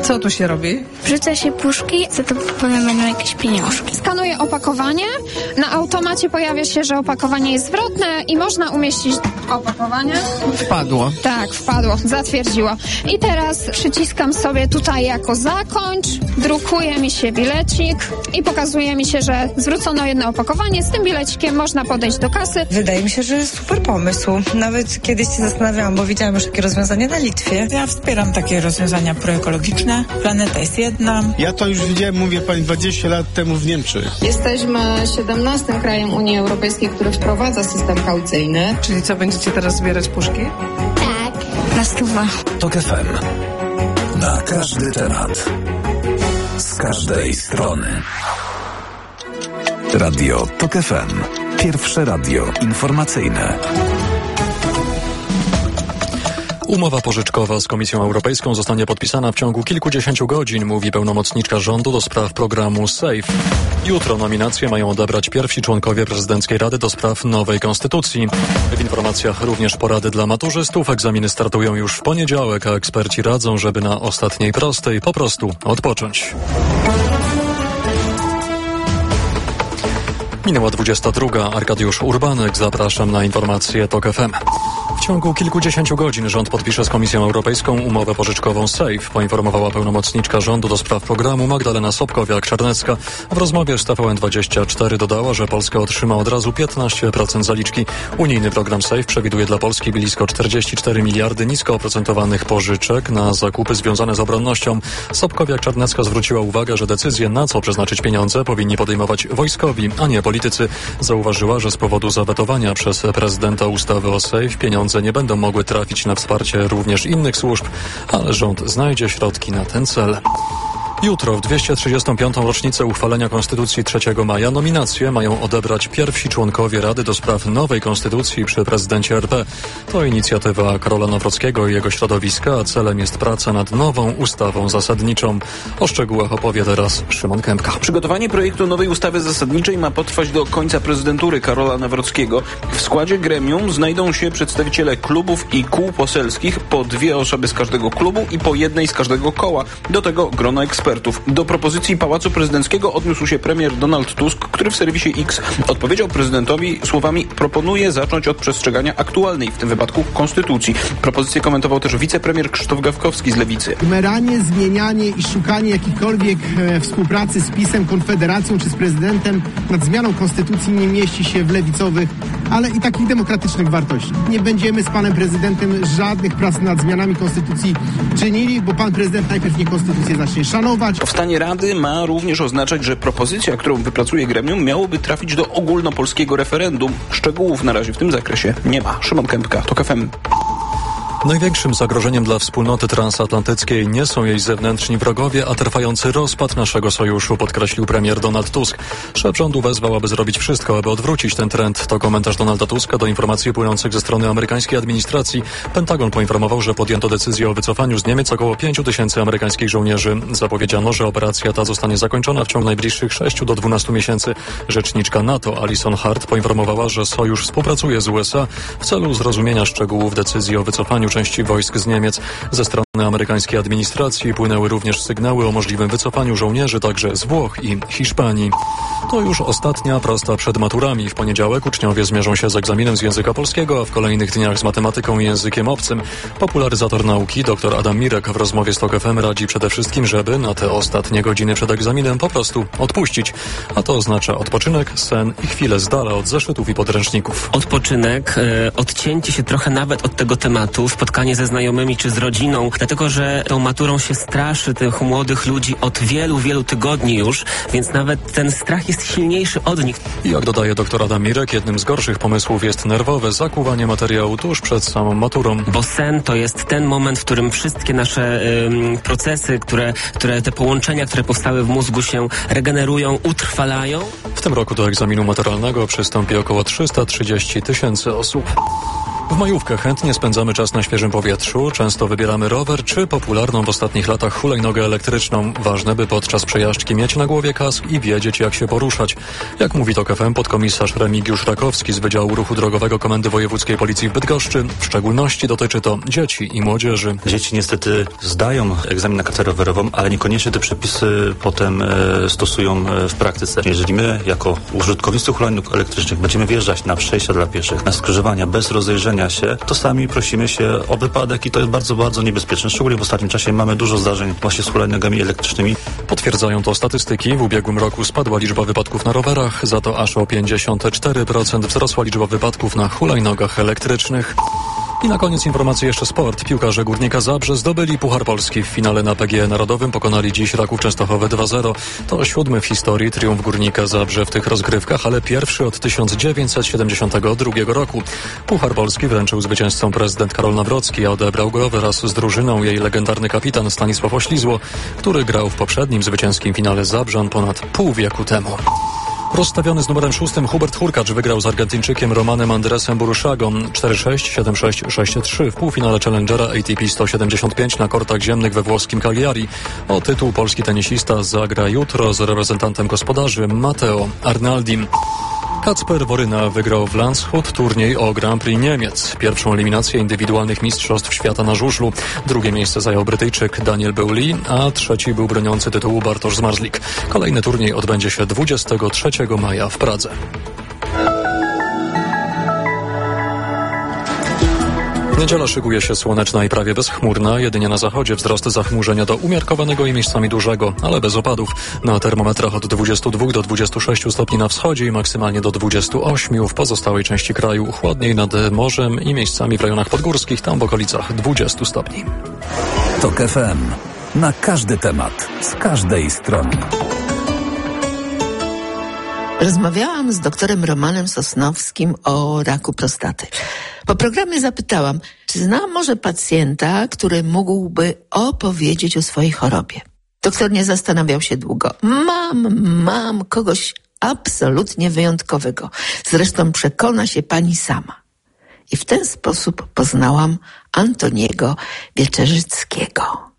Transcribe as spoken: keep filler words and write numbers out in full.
Co tu się robi? Wrzuca się puszki, za to potem będą jakieś pieniążki. Skanuję opakowanie, na automacie pojawia się, że opakowanie jest zwrotne i można umieścić opakowanie. Wpadło. Tak, wpadło, zatwierdziło. I teraz przyciskam sobie tutaj jako zakończ, drukuje mi się bilecik i pokazuje mi się, że zwrócono jedno opakowanie. Z tym bilecikiem można podejść do kasy. Wydaje mi się, że jest super pomysł. Nawet kiedyś się zastanawiałam, bo widziałam już takie rozwiązanie na Litwie. Ja wspieram takie rozwiązania proekologiczne. Planeta jest jedna. Ja to już widziałem, mówię pani, dwadzieścia lat temu w Niemczech. Jesteśmy siedemnastym krajem Unii Europejskiej, który wprowadza system kaucyjny. Czyli co, będziecie teraz zbierać puszki? Tak. Na stówę. TOK F M. Na każdy temat. Z każdej strony. Radio TOK F M. Pierwsze radio informacyjne. Umowa pożyczkowa z Komisją Europejską zostanie podpisana w ciągu kilkudziesięciu godzin, mówi pełnomocniczka rządu do spraw programu SAFE. Jutro nominacje mają odebrać pierwsi członkowie prezydenckiej Rady do spraw nowej konstytucji. W informacjach również porady dla maturzystów. Egzaminy startują już w poniedziałek, a eksperci radzą, żeby na ostatniej prostej po prostu odpocząć. Minęła dwudziesta druga. Arkadiusz Urbanek. Zapraszam na informacje TOK F M. W ciągu kilkudziesięciu godzin rząd podpisze z Komisją Europejską umowę pożyczkową SAFE, poinformowała pełnomocniczka rządu do spraw programu Magdalena Sobkowiak-Czarnecka. W rozmowie z T V N dwadzieścia cztery dodała, że Polska otrzyma od razu piętnaście procent zaliczki. Unijny program SAFE przewiduje dla Polski blisko czterdzieści cztery miliardy nisko oprocentowanych pożyczek na zakupy związane z obronnością. Sobkowiak-Czarnecka zwróciła uwagę, że decyzję, na co przeznaczyć pieniądze, powinni podejmować wojskowi, a nie politycy. Zauważyła, że z powodu zawetowania przez prezydenta ustawy o SAFE pieniądze nie będą mogły trafić na wsparcie również innych służb, ale rząd znajdzie środki na ten cel. Jutro, w dwieście trzydziestą piątą rocznicę uchwalenia Konstytucji trzeciego maja, nominacje mają odebrać pierwsi członkowie Rady do spraw nowej Konstytucji przy prezydencie R P. To inicjatywa Karola Nawrockiego i jego środowiska, a celem jest praca nad nową ustawą zasadniczą. O szczegółach opowie teraz Szymon Kępka. Przygotowanie projektu nowej ustawy zasadniczej ma potrwać do końca prezydentury Karola Nawrockiego. W składzie gremium znajdą się przedstawiciele klubów i kół poselskich, po dwie osoby z każdego klubu i po jednej z każdego koła. Do tego grono ekspertów. Do propozycji Pałacu Prezydenckiego odniósł się premier Donald Tusk, który w serwisie X odpowiedział prezydentowi słowami: proponuję zacząć od przestrzegania aktualnej, w tym wypadku konstytucji. Propozycję komentował też wicepremier Krzysztof Gawkowski z Lewicy. Gmeranie, zmienianie i szukanie jakichkolwiek e, współpracy z PiS-em, Konfederacją czy z prezydentem nad zmianą konstytucji nie mieści się w lewicowych, ale i takich demokratycznych wartościach. Nie będziemy z panem prezydentem żadnych prac nad zmianami konstytucji czynili, bo pan prezydent najpierw nie konstytucję zacznie szanować. Powstanie Rady ma również oznaczać, że propozycja, którą wypracuje gremium, miałoby trafić do ogólnopolskiego referendum. Szczegółów na razie w tym zakresie nie ma. Szymon Kępka, TOK F M. Największym zagrożeniem dla wspólnoty transatlantyckiej nie są jej zewnętrzni wrogowie, a trwający rozpad naszego sojuszu, podkreślił premier Donald Tusk. Szef rządu wezwał, aby zrobić wszystko, aby odwrócić ten trend. To komentarz Donalda Tuska do informacji płynących ze strony amerykańskiej administracji. Pentagon poinformował, że podjęto decyzję o wycofaniu z Niemiec około pięciu tysięcy amerykańskich żołnierzy. Zapowiedziano, że operacja ta zostanie zakończona w ciągu najbliższych sześciu do dwunastu miesięcy. Rzeczniczka NATO Alison Hart poinformowała, że sojusz współpracuje z U S A w celu zrozumienia szczegółów decyzji o wycofaniu części wojsk z Niemiec. Ze strony amerykańskiej administracji płynęły również sygnały o możliwym wycofaniu żołnierzy także z Włoch i Hiszpanii. To już ostatnia prosta przed maturami. W poniedziałek uczniowie zmierzą się z egzaminem z języka polskiego, a w kolejnych dniach z matematyką i językiem obcym. Popularyzator nauki dr Adam Mirek w rozmowie z TOK F M radzi przede wszystkim, żeby na te ostatnie godziny przed egzaminem po prostu odpuścić. A to oznacza odpoczynek, sen i chwilę z dala od zeszytów i podręczników. Odpoczynek, e, odcięcie się trochę nawet od tego tematu, spotkanie ze znajomymi czy z rodziną, dlatego że tą maturą się straszy tych młodych ludzi od wielu, wielu tygodni już, więc nawet ten strach jest silniejszy od nich. I jak dodaje dr Adam Mirek, jednym z gorszych pomysłów jest nerwowe zakuwanie materiału tuż przed samą maturą. Bo sen to jest ten moment, w którym wszystkie nasze ym, procesy, które, które te połączenia, które powstały w mózgu, się regenerują, utrwalają. W tym roku do egzaminu maturalnego przystąpi około trzysta trzydzieści tysięcy osób. W majówkę chętnie spędzamy czas na świeżym powietrzu, często wybieramy rower czy popularną w ostatnich latach hulajnogę elektryczną. Ważne, by podczas przejażdżki mieć na głowie kask i wiedzieć, jak się poruszać. Jak mówi TOK F M podkomisarz Remigiusz Rakowski z Wydziału Ruchu Drogowego Komendy Wojewódzkiej Policji w Bydgoszczy, w szczególności dotyczy to dzieci i młodzieży. Dzieci niestety zdają egzamin na kartę rowerową, ale niekoniecznie te przepisy potem e, stosują w praktyce. Jeżeli my, jako użytkownicy hulajnóg elektrycznych, będziemy wjeżdżać na przejścia dla pieszych, na skrzyżowania bez rozejrzenia się, to sami prosimy się o wypadek i to jest bardzo, bardzo niebezpieczne. Szczególnie w ostatnim czasie mamy dużo zdarzeń właśnie z hulajnogami elektrycznymi. Potwierdzają to statystyki. W ubiegłym roku spadła liczba wypadków na rowerach, za to aż o pięćdziesiąt cztery procent wzrosła liczba wypadków na hulajnogach elektrycznych. I na koniec informacji jeszcze sport. Piłkarze Górnika Zabrze zdobyli Puchar Polski. W finale na P G E Narodowym pokonali dziś Raków Częstochowy dwa zero. To siódmy w historii triumf Górnika Zabrze w tych rozgrywkach, ale pierwszy od tysiąc dziewięćset siedemdziesiątego drugiego roku. Puchar Polski wręczył zwycięzcom prezydent Karol Nawrocki, a odebrał go wraz z drużyną jej legendarny kapitan Stanisław Oślizło, który grał w poprzednim zwycięskim finale Zabrzan ponad pół wieku temu. Rozstawiony z numerem szóstym Hubert Hurkacz wygrał z Argentyńczykiem Romanem Andresem Buruszagą cztery sześć, siedem sześć, sześć trzy w półfinale Challengera A T P sto siedemdziesiąt pięć na kortach ziemnych we włoskim Cagliari. O tytuł polski tenisista zagra jutro z reprezentantem gospodarzy Matteo Arnaldim. Kacper Woryna wygrał w Landshut turniej o Grand Prix Niemiec. Pierwszą eliminację indywidualnych mistrzostw świata na żużlu. Drugie miejsce zajął Brytyjczyk Daniel Bewley, a trzeci był broniący tytułu Bartosz Zmarzlik. Kolejny turniej odbędzie się dwudziestego trzeciego maja w Pradze. Niedziela szykuje się słoneczna i prawie bezchmurna. Jedynie na zachodzie wzrost zachmurzenia do umiarkowanego i miejscami dużego, ale bez opadów. Na termometrach od dwudziestu dwóch do dwudziestu sześciu stopni na wschodzie i maksymalnie do dwudziestu ośmiu w pozostałej części kraju. Chłodniej nad morzem i miejscami w rejonach podgórskich, tam w okolicach dwudziestu stopni. TOK F M. Na każdy temat, z każdej strony. Rozmawiałam z doktorem Romanem Sosnowskim o raku prostaty. Po programie zapytałam, czy zna może pacjenta, który mógłby opowiedzieć o swojej chorobie. Doktor nie zastanawiał się długo. Mam, mam kogoś absolutnie wyjątkowego. Zresztą przekona się pani sama. I w ten sposób poznałam Antoniego Wieczerzyckiego.